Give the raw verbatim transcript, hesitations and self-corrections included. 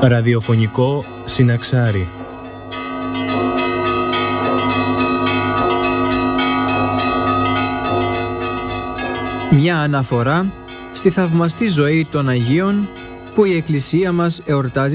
Ραδιοφωνικό Συναξάρι. Μια αναφορά στη θαυμαστή ζωή των Αγίων που η Εκκλησία μας εορτάζει